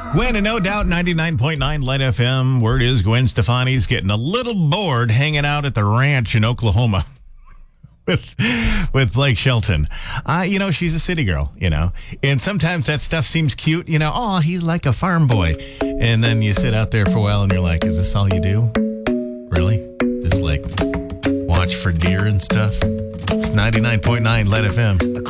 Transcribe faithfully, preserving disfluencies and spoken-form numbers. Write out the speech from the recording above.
Gwen and No Doubt ninety-nine point nine Light F M. Word is Gwen Stefani's getting a little bored hanging out at the ranch in Oklahoma with with Blake Shelton. Uh, you know, she's a city girl, you know. And sometimes that stuff seems cute, you know. Oh, he's like a farm boy. And then you sit out there for a while and you're like, is this all you do? Really? Just like watch for deer and stuff? It's ninety-nine point nine Light F M.